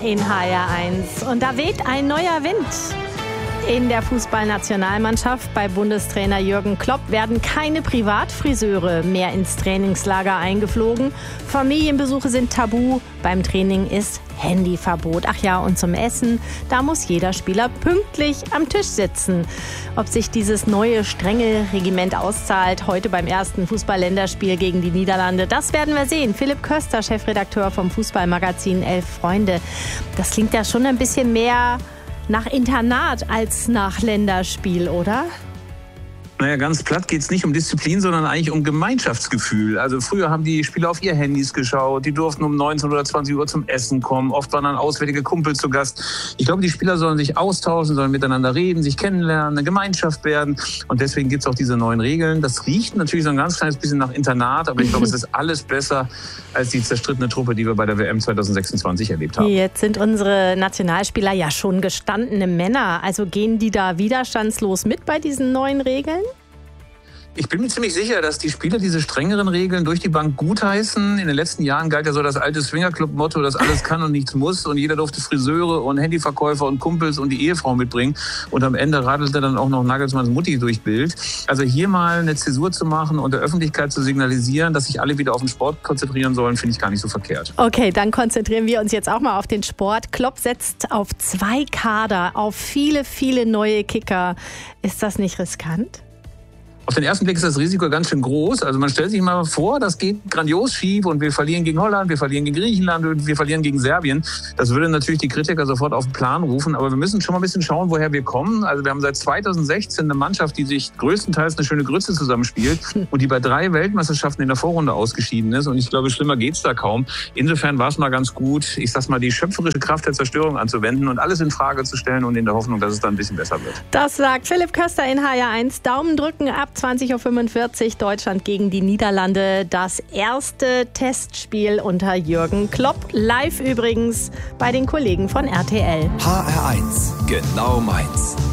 in HR1. Und da weht ein neuer Wind. In der Fußballnationalmannschaft bei Bundestrainer Jürgen Klopp werden keine Privatfriseure mehr ins Trainingslager eingeflogen. Familienbesuche sind tabu. Beim Training ist Handyverbot. Ach ja, und zum Essen, da muss jeder Spieler pünktlich am Tisch sitzen. Ob sich dieses neue, strenge Regiment auszahlt, heute beim ersten Fußball-Länderspiel gegen die Niederlande, das werden wir sehen. Philipp Köster, Chefredakteur vom Fußballmagazin Elf Freunde. Das klingt ja schon ein bisschen mehr nach Internat als nach Länderspiel, oder? Naja, ganz platt geht es nicht um Disziplin, sondern eigentlich um Gemeinschaftsgefühl. Also früher haben die Spieler auf ihr Handys geschaut, die durften um 19 oder 20 Uhr zum Essen kommen, oft waren dann auswärtige Kumpel zu Gast. Ich glaube, die Spieler sollen sich austauschen, sollen miteinander reden, sich kennenlernen, eine Gemeinschaft werden. Und deswegen gibt es auch diese neuen Regeln. Das riecht natürlich so ein ganz kleines bisschen nach Internat, aber ich glaube, es ist alles besser als die zerstrittene Truppe, die wir bei der WM 2026 erlebt haben. Jetzt sind unsere Nationalspieler ja schon gestandene Männer. Also gehen die da widerstandslos mit bei diesen neuen Regeln? Ich bin mir ziemlich sicher, dass die Spieler diese strengeren Regeln durch die Bank gutheißen. In den letzten Jahren galt ja so das alte Swingerclub-Motto, dass alles kann und nichts muss. Und jeder durfte Friseure und Handyverkäufer und Kumpels und die Ehefrau mitbringen. Und am Ende radelte dann auch noch Nagelsmanns Mutti durch Bild. Also hier mal eine Zäsur zu machen und der Öffentlichkeit zu signalisieren, dass sich alle wieder auf den Sport konzentrieren sollen, finde ich gar nicht so verkehrt. Okay, dann konzentrieren wir uns jetzt auch mal auf den Sport. Klopp setzt auf 2 Kader, auf viele, viele neue Kicker. Ist das nicht riskant? Auf den ersten Blick ist das Risiko ganz schön groß. Also man stellt sich mal vor, das geht grandios schief und wir verlieren gegen Holland, wir verlieren gegen Griechenland und wir verlieren gegen Serbien. Das würde natürlich die Kritiker sofort auf den Plan rufen. Aber wir müssen schon mal ein bisschen schauen, woher wir kommen. Also wir haben seit 2016 eine Mannschaft, die sich größtenteils eine schöne Grütze zusammenspielt und die bei 3 Weltmeisterschaften in der Vorrunde ausgeschieden ist. Und ich glaube, schlimmer geht's da kaum. Insofern war es mal ganz gut, ich sag's mal, die schöpferische Kraft der Zerstörung anzuwenden und alles in Frage zu stellen und in der Hoffnung, dass es dann ein bisschen besser wird. Das sagt Philipp Köster in HR1. Daumen drücken ab 20:45 Uhr Deutschland gegen die Niederlande. Das erste Testspiel unter Jürgen Klopp. Live übrigens bei den Kollegen von RTL. HR1, genau meins.